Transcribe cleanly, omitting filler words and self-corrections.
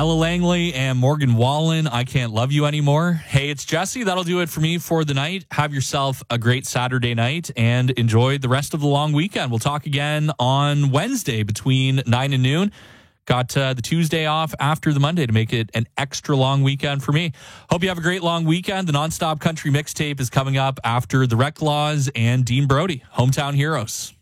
Ella Langley and Morgan Wallen, I Can't Love You Anymore. Hey, it's Jesse. That'll do it for me for the night. Have yourself a great Saturday night and enjoy the rest of the long weekend. We'll talk again on Wednesday between 9 and noon. Got the Tuesday off after the Monday to make it an extra long weekend for me. Hope you have a great long weekend. The Nonstop Country Mixtape is coming up after the Rec Laws and Dean Brody, Hometown Heroes.